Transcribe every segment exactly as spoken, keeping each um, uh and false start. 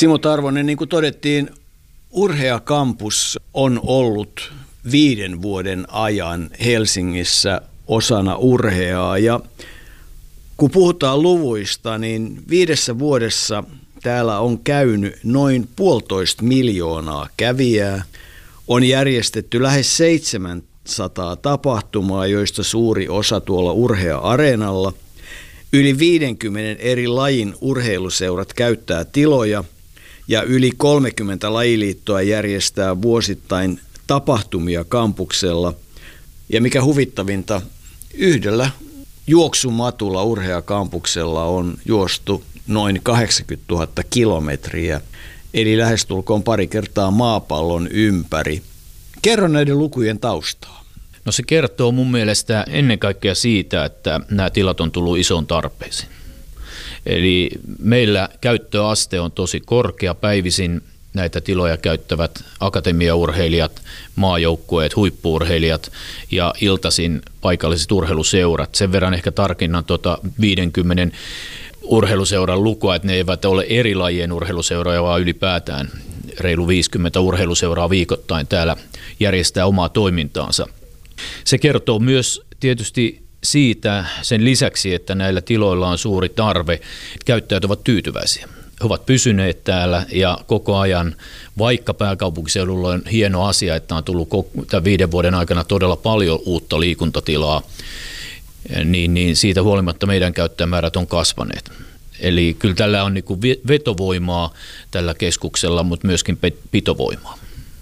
Simo Tarvonen, niin kuin todettiin, Urhea Campus on ollut viiden vuoden ajan Helsingissä osana Urheaa. Ja kun puhutaan luvuista, niin viidessä vuodessa täällä on käynyt noin puolitoista miljoonaa kävijää. On järjestetty lähes seitsemänsataa tapahtumaa, joista suuri osa tuolla Urhea-areenalla. Yli viidenkymmenen eri lajin urheiluseurat käyttää tiloja ja yli kolmekymmentä lajiliittoa järjestää vuosittain tapahtumia kampuksella. Ja mikä huvittavinta, yhdellä juoksumatulla Urhea-kampuksella on juostu noin kahdeksankymmentätuhatta kilometriä, eli lähestulkoon pari kertaa maapallon ympäri. Kerro näiden lukujen taustaa. No se kertoo mun mielestä ennen kaikkea siitä, että nämä tilat on tullut isoon tarpeeseen. Eli meillä käyttöaste on tosi korkea. Päivisin näitä tiloja käyttävät akatemiaurheilijat, maajoukkueet, huippu-urheilijat ja iltaisin paikalliset urheiluseurat. Sen verran ehkä tarkinnan tuota viidenkymmenen urheiluseuran lukua, että ne eivät ole eri lajien urheiluseuroja, vaan ylipäätään reilu viisikymmentä urheiluseuraa viikoittain täällä järjestää omaa toimintaansa. Se kertoo myös tietysti siitä sen lisäksi, että näillä tiloilla on suuri tarve, käyttäjät ovat tyytyväisiä. He ovat pysyneet täällä ja koko ajan, vaikka pääkaupunkiseudulla on hieno asia, että on tullut tämän viiden vuoden aikana todella paljon uutta liikuntatilaa, niin, niin siitä huolimatta meidän käyttäjämäärät on kasvaneet. Eli kyllä tällä on niin kuin vetovoimaa tällä keskuksella, mutta myöskin pitovoimaa.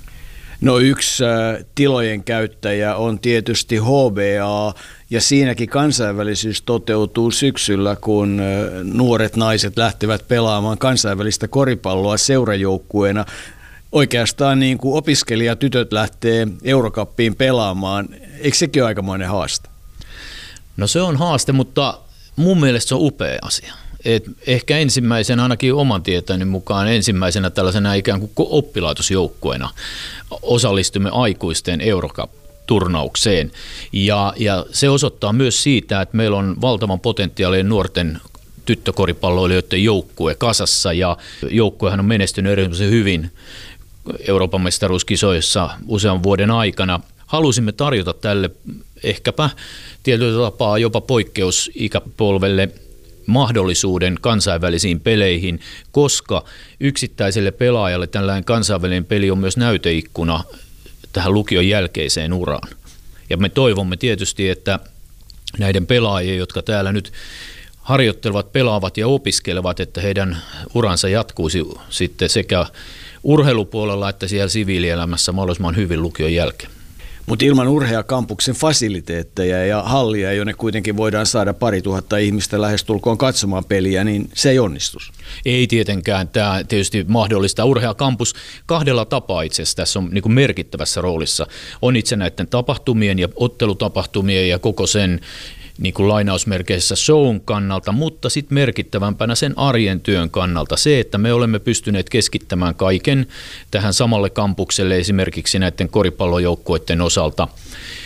No yksi äh, tilojen käyttäjä on tietysti H B A, ja siinäkin kansainvälisyys toteutuu syksyllä, kun äh, nuoret naiset lähtevät pelaamaan kansainvälistä koripalloa seurajoukkueena. Oikeastaan niin kuin opiskelijatytöt lähtee Eurocuppiin pelaamaan. Eikö sekin ole aikamoinen haaste? No se on haaste, mutta mun mielestä se on upea asia. Et ehkä ensimmäisenä, ainakin oman tietäni mukaan, ensimmäisenä tällaisena ikään kuin oppilaitosjoukkueena osallistumme aikuisten Eurocup-turnaukseen. Ja, ja se osoittaa myös siitä, että meillä on valtavan potentiaalinen nuorten tyttökoripalloilijoiden joukkue kasassa, ja joukkuehan on menestynyt erityisen hyvin Euroopan mestaruuskisoissa usean vuoden aikana. Halusimme tarjota tälle ehkäpä tietyllä tapaa jopa poikkeusikäpolvelle mahdollisuuden kansainvälisiin peleihin, koska yksittäiselle pelaajalle tällainen kansainvälinen peli on myös näyteikkuna tähän lukion jälkeiseen uraan. Ja me toivomme tietysti, että näiden pelaajien, jotka täällä nyt harjoittelevat, pelaavat ja opiskelevat, että heidän uransa jatkuisi sitten sekä urheilupuolella että siellä siviilielämässä mahdollisimman hyvin lukion jälkeen. Mutta ilman Urhea-kampuksen fasiliteetteja ja hallia, jonne kuitenkin voidaan saada pari tuhatta ihmistä lähestulkoon katsomaan peliä, niin se ei onnistu. Ei tietenkään. Tämä tietysti mahdollistaa. Urhea-kampus kahdella tapaa itse asiassa tässä on niin kuin merkittävässä roolissa. On itse näiden tapahtumien ja ottelutapahtumien ja koko sen niin kuin lainausmerkeissä shown kannalta, mutta sitten merkittävämpänä sen arjen työn kannalta se, että me olemme pystyneet keskittämään kaiken tähän samalle kampukselle esimerkiksi näiden koripallojoukkueiden osalta.